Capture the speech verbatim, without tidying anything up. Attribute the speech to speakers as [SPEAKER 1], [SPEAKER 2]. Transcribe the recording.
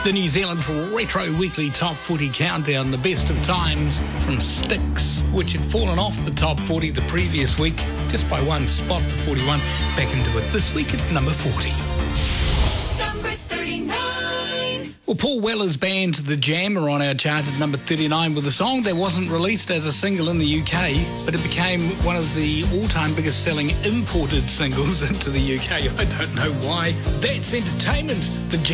[SPEAKER 1] The New Zealand Retro Weekly Top forty Countdown, the best of times from Styx, which had fallen off the top forty the previous week, just by one spot to forty-one, back into it this week at number forty.
[SPEAKER 2] Number thirty-nine.
[SPEAKER 1] Well, Paul Weller's band The Jam are on our chart at number thirty-nine with a song that wasn't released as a single in the U K, but it became one of the all-time biggest selling imported singles into the U K. I don't know why. That's Entertainment, The Jam.